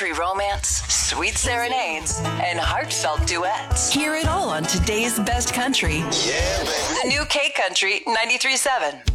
country romance, sweet serenades, and heartfelt duets. Hear it all on today's best country. The new K Country 93.7.